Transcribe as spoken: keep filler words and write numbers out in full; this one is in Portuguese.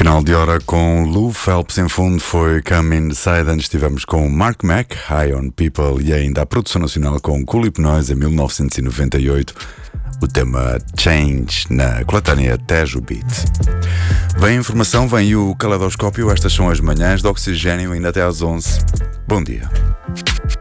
Final de hora com Lou Phelps em fundo foi Come Inside. Antes estivemos com Mark Mac, High on People, e ainda a produção nacional com Cool Hypnose em mil novecentos e noventa e oito, o tema Change na coletânea Tejo Beat. Vem a informação, vem o caleidoscópio. Estas são as manhãs de Oxigênio, ainda até às onze. Bom dia.